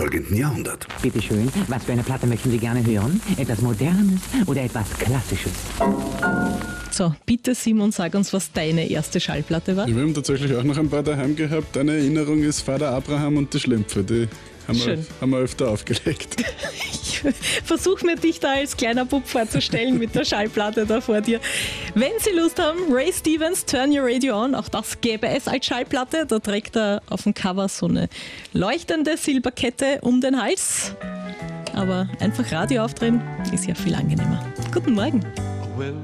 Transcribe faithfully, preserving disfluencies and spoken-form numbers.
folgenden Jahrhundert. Bitte schön, was für eine Platte möchten Sie gerne hören? Etwas Modernes oder etwas Klassisches? So, bitte Simon, sag uns, was deine erste Schallplatte war. Wir haben tatsächlich auch noch ein paar daheim gehabt. Eine Erinnerung ist Vater Abraham und die Schlümpfe. Die haben wir, haben wir öfter aufgelegt. Ich versuche mir dich da als kleiner Bub vorzustellen mit der Schallplatte da vor dir. Wenn Sie Lust haben, Ray Stevens, Turn Your Radio On, auch das gäbe es als Schallplatte. Da trägt er auf dem Cover so eine leuchtende Silberkette um den Hals. Aber einfach Radio aufdrehen ist ja viel angenehmer. Guten Morgen.